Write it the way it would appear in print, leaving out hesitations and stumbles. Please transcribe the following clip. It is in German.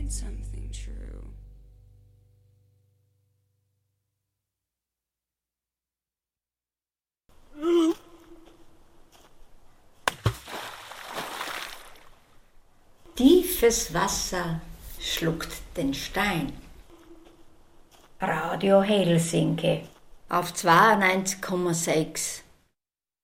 find something true. Tiefes Wasser schluckt den Stein. Radio Helsinki Auf 92,6.